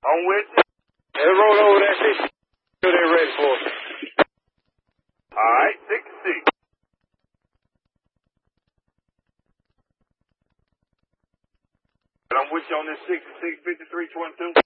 I'm with you. They roll over that 60 till they're ready for it. All right, 66. And I'm with you on this 66, 53, 22.